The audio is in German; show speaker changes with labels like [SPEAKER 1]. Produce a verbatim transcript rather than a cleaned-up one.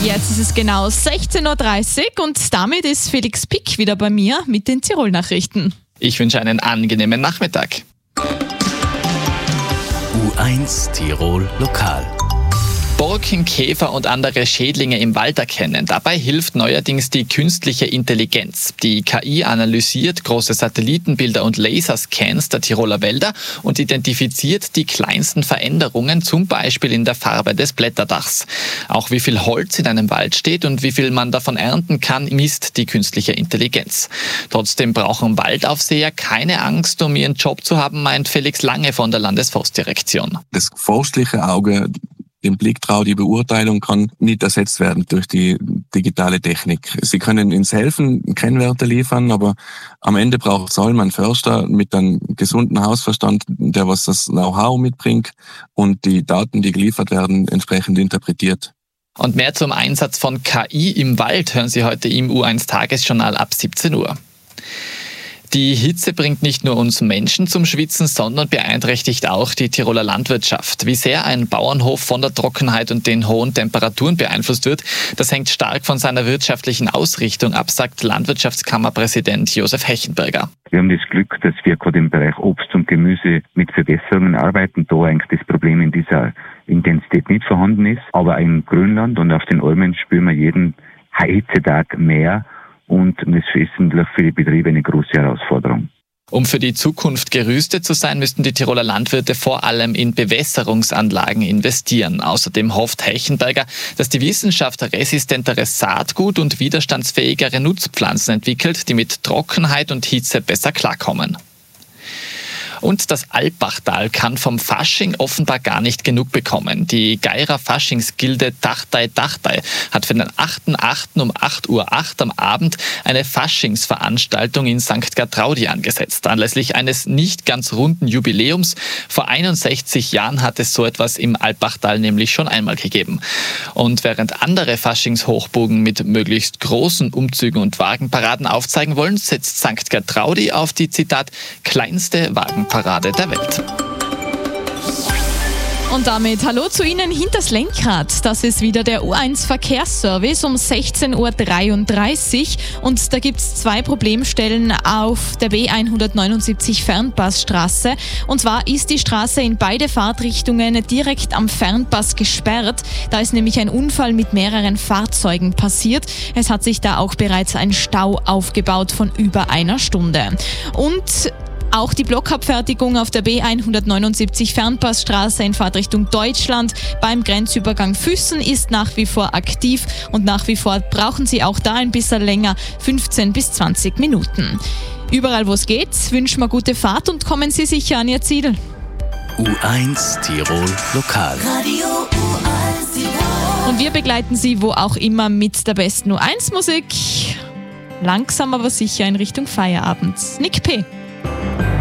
[SPEAKER 1] Jetzt ist es genau sechzehn Uhr dreißig und damit ist Felix Pick wieder bei mir mit den Tirol-Nachrichten.
[SPEAKER 2] Ich wünsche einen angenehmen Nachmittag.
[SPEAKER 3] U eins Tirol Lokal.
[SPEAKER 2] Borkenkäfer und andere Schädlinge im Wald erkennen. Dabei hilft neuerdings die künstliche Intelligenz. Die K I analysiert große Satellitenbilder und Laserscans der Tiroler Wälder und identifiziert die kleinsten Veränderungen, zum Beispiel in der Farbe des Blätterdachs. Auch wie viel Holz in einem Wald steht und wie viel man davon ernten kann, misst die künstliche Intelligenz. Trotzdem brauchen Waldaufseher keine Angst, um ihren Job zu haben, meint Felix Lange von der Landesforstdirektion.
[SPEAKER 4] Das forstliche Auge, den Blick drauf, die Beurteilung kann nicht ersetzt werden durch die digitale Technik. Sie können uns helfen, Kennwerte liefern, aber am Ende braucht es allem einen Förster mit einem gesunden Hausverstand, der was das Know-how mitbringt und die Daten, die geliefert werden, entsprechend interpretiert.
[SPEAKER 2] Und mehr zum Einsatz von K I im Wald hören Sie heute im U eins Tagesjournal ab siebzehn Uhr. Die Hitze bringt nicht nur uns Menschen zum Schwitzen, sondern beeinträchtigt auch die Tiroler Landwirtschaft. Wie sehr ein Bauernhof von der Trockenheit und den hohen Temperaturen beeinflusst wird, das hängt stark von seiner wirtschaftlichen Ausrichtung ab, sagt Landwirtschaftskammerpräsident Josef Hechenberger.
[SPEAKER 5] Wir haben das Glück, dass wir gerade im Bereich Obst und Gemüse mit Verbesserungen arbeiten, da eigentlich das Problem in dieser Intensität nicht vorhanden ist. Aber im Grünland und auf den Almen spüren wir jeden Hitzetag mehr. Und das ist natürlich für die Betriebe eine große Herausforderung.
[SPEAKER 2] Um für die Zukunft gerüstet zu sein, müssten die Tiroler Landwirte vor allem in Bewässerungsanlagen investieren. Außerdem hofft Hechenberger, dass die Wissenschaft resistenteres Saatgut und widerstandsfähigere Nutzpflanzen entwickelt, die mit Trockenheit und Hitze besser klarkommen. Und das Alpbachtal kann vom Fasching offenbar gar nicht genug bekommen. Die Geirer Faschingsgilde Dachtai Dachtai hat für den achten achten um acht Uhr acht am Abend eine Faschingsveranstaltung in Sankt Gertraudi angesetzt. Anlässlich eines nicht ganz runden Jubiläums. Vor einundsechzig Jahren hat es so etwas im Alpbachtal nämlich schon einmal gegeben. Und während andere Faschingshochburgen mit möglichst großen Umzügen und Wagenparaden aufzeigen wollen, setzt Sankt Gertraudi auf die, Zitat, kleinste Wagenparade der Welt.
[SPEAKER 1] Und damit hallo zu Ihnen hinters Lenkrad. Das ist wieder der U eins Verkehrsservice um sechzehn Uhr dreiunddreißig. Und da gibt es zwei Problemstellen auf der B hundertneunundsiebzig Fernpassstraße. Und zwar ist die Straße in beide Fahrtrichtungen direkt am Fernpass gesperrt. Da ist nämlich ein Unfall mit mehreren Fahrzeugen passiert. Es hat sich da auch bereits ein Stau aufgebaut von über einer Stunde. Und auch die Blockabfertigung auf der B hundertneunundsiebzig Fernpassstraße in Fahrtrichtung Deutschland beim Grenzübergang Füssen ist nach wie vor aktiv und nach wie vor brauchen Sie auch da ein bisschen länger, fünfzehn bis zwanzig Minuten. Überall, wo es geht, wünschen wir gute Fahrt und kommen Sie sicher an Ihr Ziel.
[SPEAKER 3] U eins Tirol Lokal.
[SPEAKER 6] Radio U eins Tirol.
[SPEAKER 1] Und wir begleiten Sie wo auch immer mit der besten U eins Musik. Langsam aber sicher in Richtung Feierabend. Nick P.